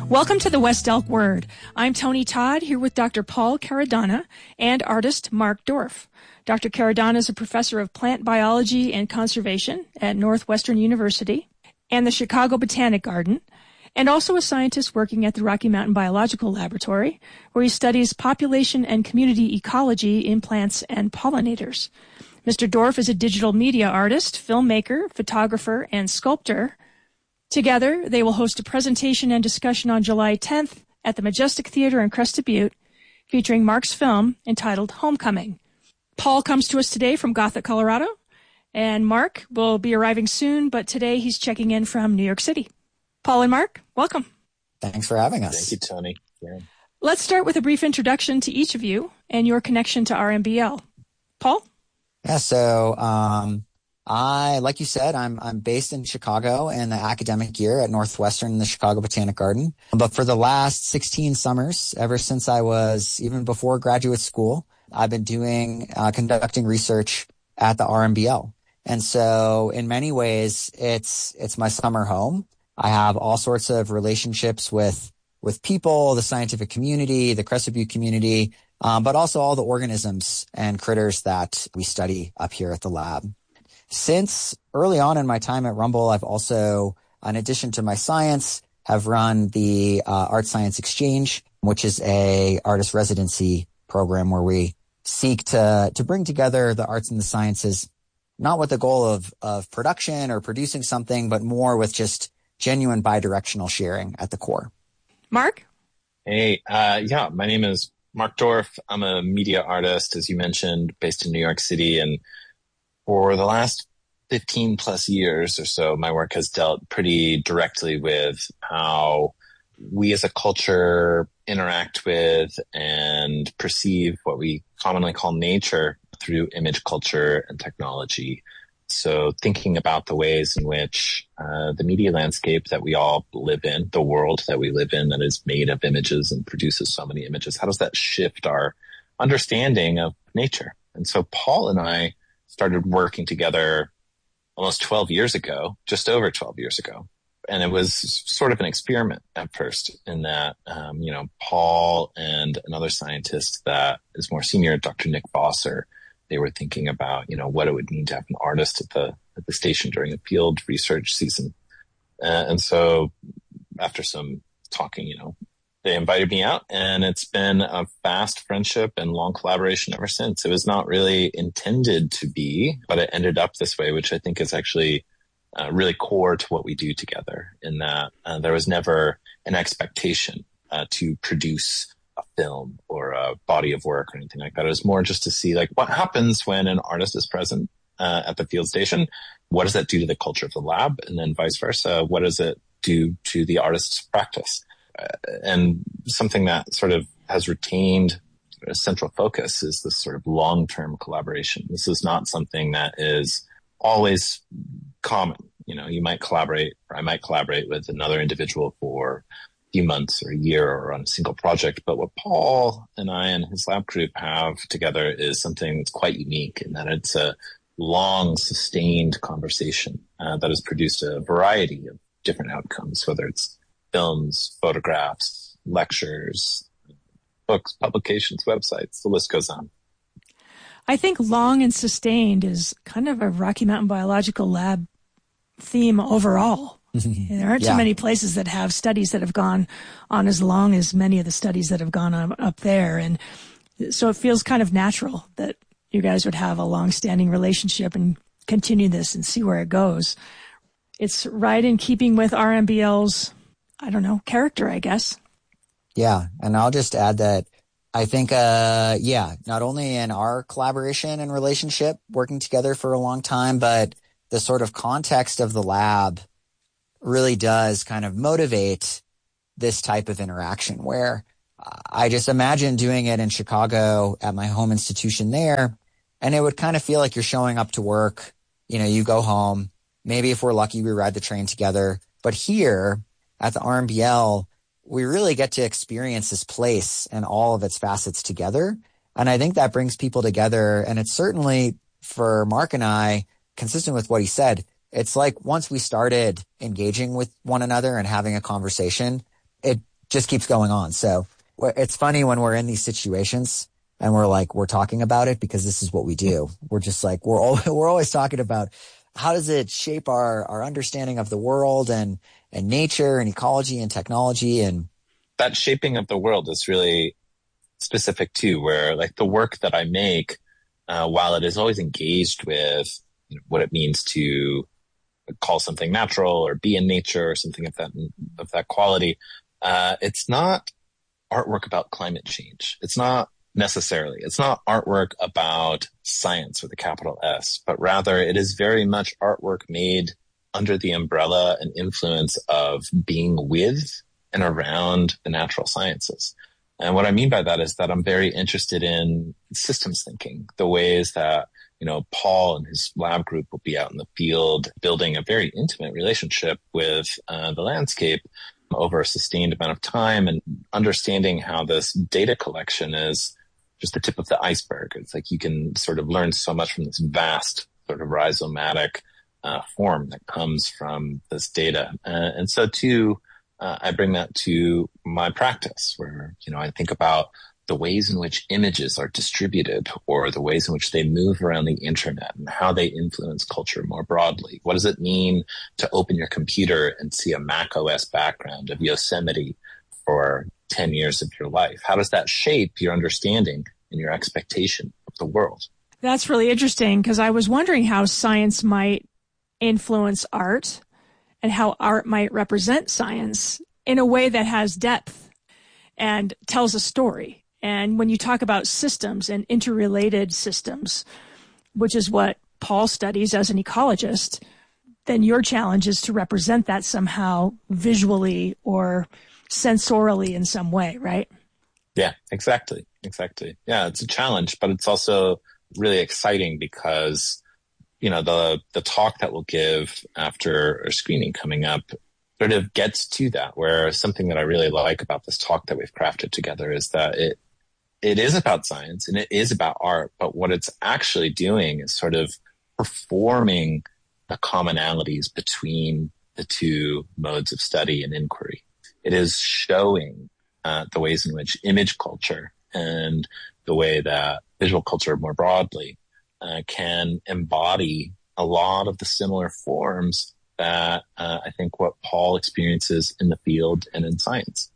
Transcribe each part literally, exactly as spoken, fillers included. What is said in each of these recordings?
Welcome to the West Elk Word. I'm Tony Todd, here with Doctor Paul Caradonna and artist Mark Dorf. Doctor Caradonna is a professor of plant biology and conservation at Northwestern University and the Chicago Botanic Garden, and also a scientist working at the Rocky Mountain Biological Laboratory, where he studies population and community ecology in plants and pollinators. Mister Dorf is a digital media artist, filmmaker, photographer, and sculptor. Together, they will host a presentation and discussion on July tenth at the Majestic Theater in Crested Butte, featuring Mark's film entitled Homecoming. Paul comes to us today from Gothic, Colorado, and Mark will be arriving soon, but today he's checking in from New York City. Paul and Mark, welcome. Thanks for having us. Thank you, Tony. Yeah. Let's start with a brief introduction to each of you and your connection to R M B L. Paul? Yeah, so um, I, like you said, I'm I'm based in Chicago in the academic year at Northwestern in the Chicago Botanic Garden. But for the last sixteen summers, ever since I was, even before graduate school, I've been doing, uh, conducting research at the R M B L. And so in many ways, it's it's my summer home. I have all sorts of relationships with with people, the scientific community, the Crested Butte community, um, but also all the organisms and critters that we study up here at the lab. Since early on in my time at Rumble, I've also, in addition to my science, have run the uh, Art Science Exchange, which is a artist residency program where we seek to to bring together the arts and the sciences, not with the goal of of production or producing something, but more with just genuine bidirectional sharing at the core. Mark? Hey, uh, yeah, my name is Mark Dorf. I'm a media artist, as you mentioned, based in New York City, and for the last fifteen plus years or so, my work has dealt pretty directly with how we as a culture interact with and perceive what we commonly call nature through image culture and technology. So thinking about the ways in which uh, the media landscape that we all live in, the world that we live in that is made of images and produces so many images, how does that shift our understanding of nature? And so Paul and I started working together almost twelve years ago, just over twelve years ago. And it was sort of an experiment at first in that, um, you know, Paul and another scientist that is more senior, Doctor Nick Bosser, they were thinking about, you know, what it would mean to have an artist at the at the station during a field research season. Uh, and so after some talking, you know, they invited me out, and it's been a fast friendship and long collaboration ever since. It was not really intended to be, but it ended up this way, which I think is actually uh, really core to what we do together, in that uh, there was never an expectation uh, to produce a film or a body of work or anything like that. It was more just to see, like, what happens when an artist is present uh, at the field station? What does that do to the culture of the lab? And then vice versa, what does it do to the artist's practice? And something that sort of has retained a central focus is this sort of long-term collaboration. This is not something that is always common. You know, you might collaborate, or I might collaborate with another individual for a few months or a year or on a single project. But what Paul and I and his lab group have together is something that's quite unique, in that it's a long, sustained conversation uh, that has produced a variety of different outcomes, whether it's films, photographs, lectures, books, publications, websites, the list goes on. I think long and sustained is kind of a Rocky Mountain Biological Lab theme overall. There aren't yeah. too many places that have studies that have gone on as long as many of the studies that have gone on up there. And so it feels kind of natural that you guys would have a long-standing relationship and continue this and see where it goes. It's right in keeping with R M B L's, I don't know, character, I guess. Yeah. And I'll just add that I think, uh, yeah, not only in our collaboration and relationship working together for a long time, but the sort of context of the lab really does kind of motivate this type of interaction, where I just imagine doing it in Chicago at my home institution there, and it would kind of feel like you're showing up to work. You know, you go home, maybe if we're lucky, we ride the train together. But here at the R M B L, we really get to experience this place and all of its facets together. And I think that brings people together. And it's certainly, for Mark and I, consistent with what he said, it's like once we started engaging with one another and having a conversation, it just keeps going on. So it's funny when we're in these situations and we're like, we're talking about it because this is what we do. We're just like, we're all, we're always talking about how does it shape our, our understanding of the world and, and nature and ecology and technology. And that shaping of the world is really specific too, where like the work that I make, uh, while it is always engaged with, you know, what it means to call something natural or be in nature or something of that, of that quality, uh, it's not artwork about climate change. It's not necessarily. It's not artwork about science with a capital S, but rather it is very much artwork made under the umbrella and influence of being with and around the natural sciences. And what I mean by that is that I'm very interested in systems thinking, the ways that, you know, Paul and his lab group will be out in the field building a very intimate relationship with uh, the landscape over a sustained amount of time, and understanding how this data collection is just the tip of the iceberg. It's like you can sort of learn so much from this vast sort of rhizomatic uh, form that comes from this data. Uh, and so too, uh, I bring that to my practice where, you know, I think about the ways in which images are distributed or the ways in which they move around the internet and how they influence culture more broadly. What does it mean to open your computer and see a Mac O S background of Yosemite for ten years of your life? How does that shape your understanding and your expectation of the world? That's really interesting, because I was wondering how science might influence art and how art might represent science in a way that has depth and tells a story. And when you talk about systems and interrelated systems, which is what Paul studies as an ecologist, then your challenge is to represent that somehow visually or sensorially in some way, right? Yeah, exactly. Exactly. Yeah, it's a challenge, but it's also really exciting because, you know, the, the talk that we'll give after a screening coming up sort of gets to that, where something that I really like about this talk that we've crafted together is that it, it is about science and it is about art, but what it's actually doing is sort of performing the commonalities between the two modes of study and inquiry. It is showing uh, the ways in which image culture and the way that visual culture more broadly uh, can embody a lot of the similar forms that uh, I think what Paul experiences in the field and in science.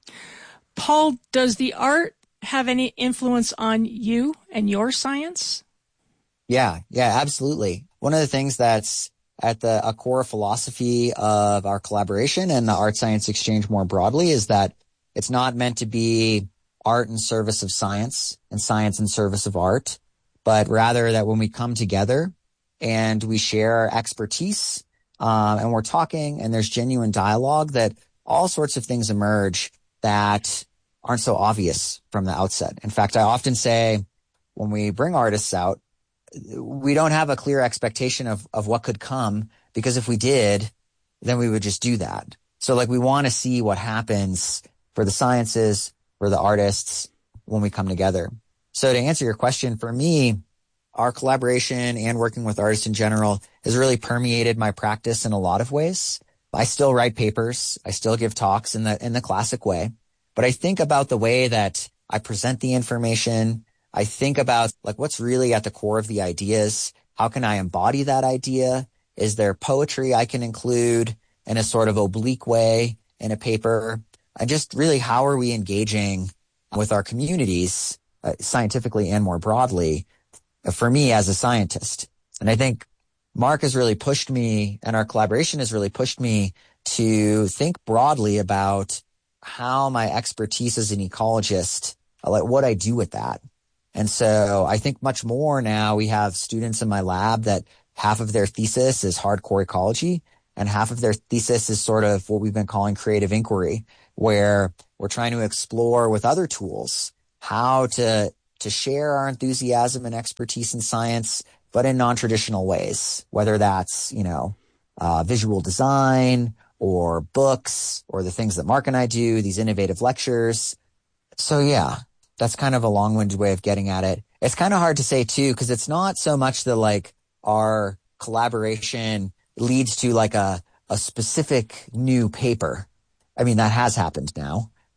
Paul, does the art have any influence on you and your science? Yeah, yeah, absolutely. One of the things that's at the a core philosophy of our collaboration and the art science exchange more broadly is that it's not meant to be art in service of science and science in service of art, but rather that when we come together and we share our expertise um, and we're talking and there's genuine dialogue, that all sorts of things emerge that aren't so obvious from the outset. In fact, I often say when we bring artists out, we don't have a clear expectation of, of what could come, because if we did, then we would just do that. So like we want to see what happens for the sciences, for the artists when we come together. So to answer your question, for me, our collaboration and working with artists in general has really permeated my practice in a lot of ways. I still write papers. I still give talks in the, in the classic way. But I think about the way that I present the information. I think about like what's really at the core of the ideas. How can I embody that idea? Is there poetry I can include in a sort of oblique way in a paper? And just really, how are we engaging with our communities uh, scientifically and more broadly uh, for me as a scientist? And I think Mark has really pushed me, and our collaboration has really pushed me to think broadly about how my expertise as an ecologist, like what I do with that. And so I think much more now. We have students in my lab that half of their thesis is hardcore ecology and half of their thesis is sort of what we've been calling creative inquiry, where we're trying to explore with other tools how to, to share our enthusiasm and expertise in science, but in non-traditional ways, whether that's, you know, uh, visual design or books or the things that Mark and I do, these innovative lectures. So yeah, that's kind of a long-winded way of getting at it. It's kind of hard to say too, because it's not so much that like our collaboration leads to like a, a specific new paper. I mean, that has happened now,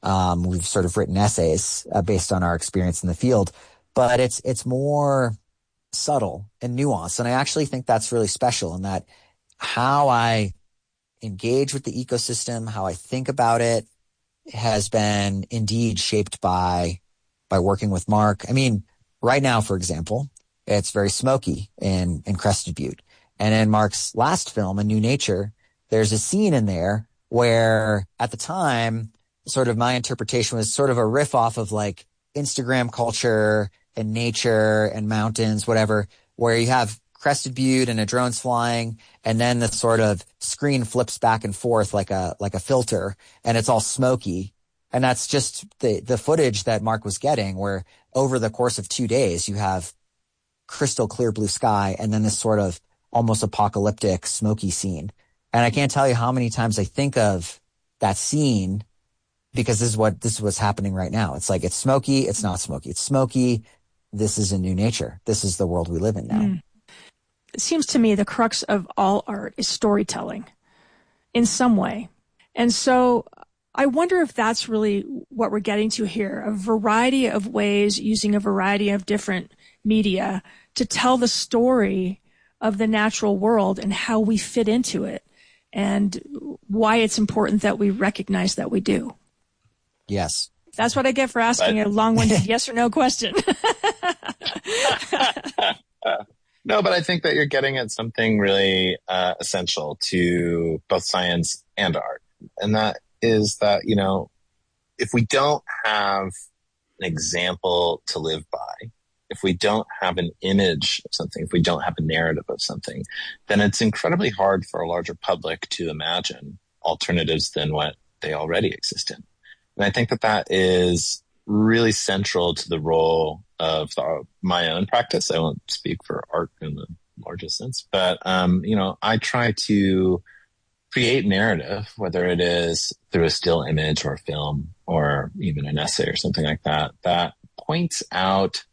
Um, we've sort of written essays uh, based on our experience in the field, but it's it's more subtle and nuanced. And I actually think that's really special in that how I engage with the ecosystem, how I think about it has been indeed shaped by by working with Mark. I mean, right now, for example, it's very smoky in, in Crested Butte. And in Mark's last film, A New Nature, there's a scene in there where at the time, sort of my interpretation was sort of a riff off of like Instagram culture and nature and mountains, whatever, where you have Crested Butte and a drone's flying, and then the sort of screen flips back and forth like a like a filter, and it's all smoky. And that's just the the footage that Mark was getting, where over the course of two days you have crystal clear blue sky and then this sort of almost apocalyptic smoky scene. And I can't tell you how many times I think of that scene because this is what this is what's happening right now. It's like it's smoky, it's not smoky. It's smoky. This is a new nature. This is the world we live in now. Mm. It seems to me the crux of all art is storytelling in some way. And so I wonder if that's really what we're getting to here, a variety of ways using a variety of different media to tell the story of the natural world and how we fit into it and why it's important that we recognize that we do. Yes. That's what I get for asking but, a long-winded yes or no question. No, but I think that you're getting at something really uh, essential to both science and art. And that is that, you know, if we don't have an example to live by, if we don't have an image of something, if we don't have a narrative of something, then it's incredibly hard for a larger public to imagine alternatives than what they already exist in. And I think that that is really central to the role of the, my own practice. I won't speak for art in the largest sense, but, um, you know, I try to create narrative, whether it is through a still image or a film or even an essay or something like that, that points out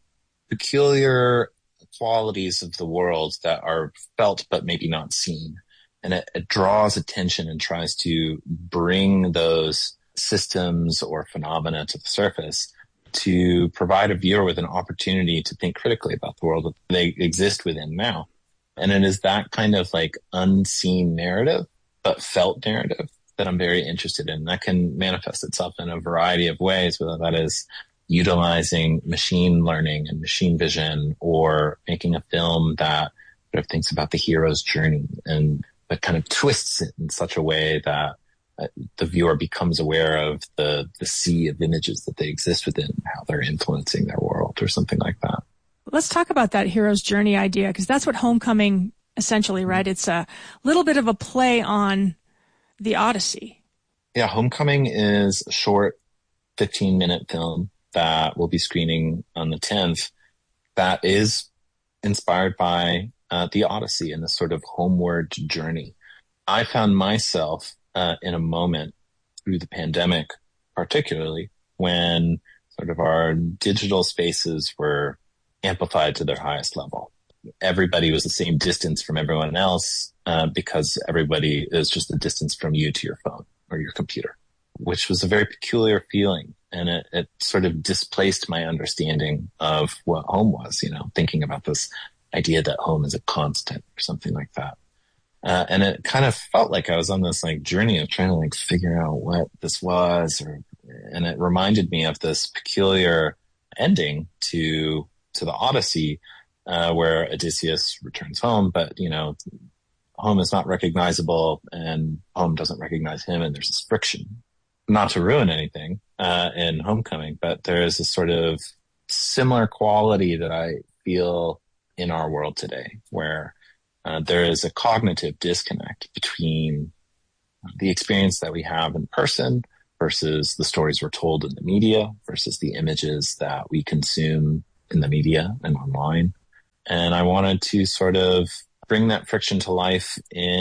peculiar qualities of the world that are felt but maybe not seen. And it, it draws attention and tries to bring those systems or phenomena to the surface to provide a viewer with an opportunity to think critically about the world that they exist within now. And it is that kind of like unseen narrative, but felt narrative that I'm very interested in. That can manifest itself in a variety of ways, whether that is utilizing machine learning and machine vision or making a film that sort of thinks about the hero's journey and that kind of twists it in such a way that uh, the viewer becomes aware of the, the sea of images that they exist within, how they're influencing their world or something like that. Let's talk about that hero's journey idea, because that's what Homecoming essentially, right? It's a little bit of a play on the Odyssey. Yeah, Homecoming is a short fifteen minute film that will be screening on the tenth that is inspired by uh, the Odyssey and this sort of homeward journey. I found myself uh, in a moment through the pandemic, particularly when sort of our digital spaces were amplified to their highest level. Everybody was the same distance from everyone else uh, because everybody is just a distance from you to your phone or your computer, which was a very peculiar feeling. And it, it sort of displaced my understanding of what home was, you know, thinking about this idea that home is a constant or something like that. Uh, and it kind of felt like I was on this like journey of trying to like figure out what this was, or, and it reminded me of this peculiar ending to, to the Odyssey, uh, where Odysseus returns home, but, you know, home is not recognizable and home doesn't recognize him. And there's this friction. Not to ruin anything uh, in Homecoming, but there is a sort of similar quality that I feel in our world today, where uh, there is a cognitive disconnect between the experience that we have in person versus the stories we're told in the media versus the images that we consume in the media and online. And I wanted to sort of bring that friction to life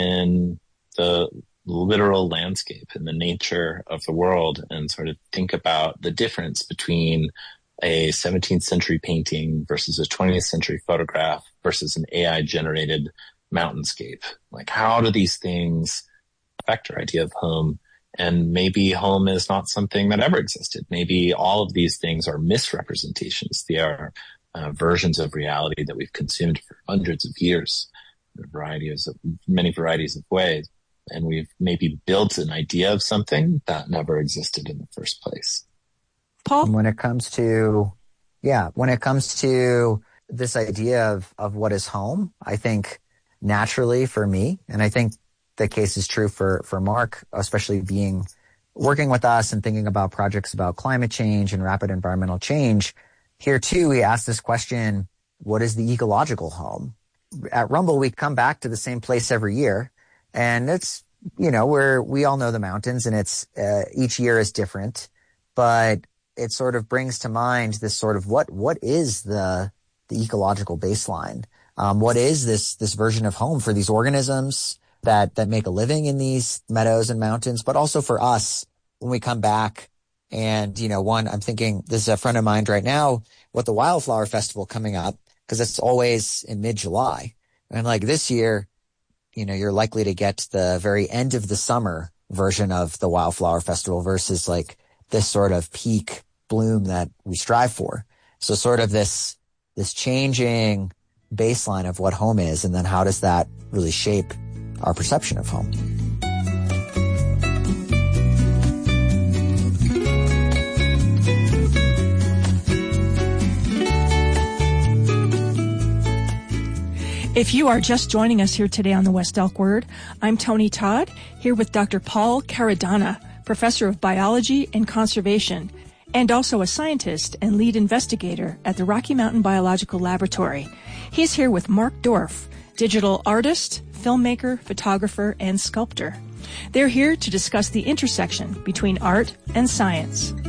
in the literal landscape and the nature of the world and sort of think about the difference between a seventeenth century painting versus a twentieth century photograph versus an A I generated mountainscape. Like, how do these things affect our idea of home And maybe home is not something that ever existed. Maybe all of these things are misrepresentations. They are uh, versions of reality that we've consumed for hundreds of years, in varieties of, many varieties of ways. And we've maybe built an idea of something that never existed in the first place. Paul? When it comes to, yeah, when it comes to this idea of, of what is home, I think naturally for me, and I think the case is true for, for Mark, especially being working with us and thinking about projects about climate change and rapid environmental change. Here too, we ask this question, what is the ecological home? At Rumble, we come back to the same place every year, and it's, you know, we're, we all know the mountains, and it's, uh, each year is different, but it sort of brings to mind this sort of what, what is the, the ecological baseline? Um, what is this, this version of home for these organisms that, that make a living in these meadows and mountains, but also for us when we come back. And, you know, one, I'm thinking, this is a friend of mine right now with the Wildflower Festival coming up, because it's always in mid-July. And like this year, you know, you're likely to get the very end of the summer version of the Wildflower Festival versus like this sort of peak bloom that we strive for. So sort of this, this changing baseline of what home is, and then how does that really shape our perception of home? If you are just joining us here today on the West Elk Word, I'm Tony Todd, here with Doctor Paul Caradonna, Professor of Biology and Conservation, and also a scientist and lead investigator at the Rocky Mountain Biological Laboratory. He's here with Mark Dorf, digital artist, filmmaker, photographer, and sculptor. They're here to discuss the intersection between art and science.